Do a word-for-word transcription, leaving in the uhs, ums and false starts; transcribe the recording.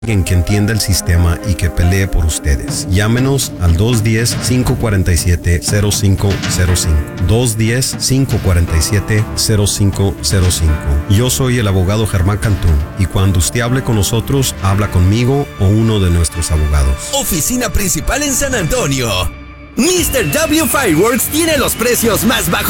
alguien que entienda el sistema y que pelee por ustedes. Llámenos al dos uno cero, cinco cuatro siete, cero cinco cero cinco. dos uno cero, cinco cuatro siete, cero cinco cero cinco. Yo soy el abogado Germán Cantú y cuando usted hable con nosotros, habla conmigo o uno de nuestros abogados. Oficina principal en San Antonio. mister W Fireworks tiene los precios más bajos